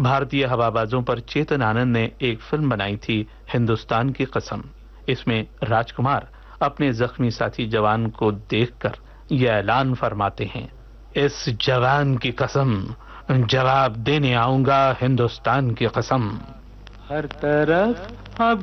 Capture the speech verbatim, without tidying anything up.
भारतीय हवाबाजों पर चेतन आनंद ने एक फिल्म बनाई थी, हिंदुस्तान की कसम। इसमें राजकुमार अपने जख्मी साथी जवान को देखकर यह ऐलान फरमाते हैं, इस जवान की कसम, जवाब देने आऊंगा हिंदुस्तान की कसम। हर तरफ अब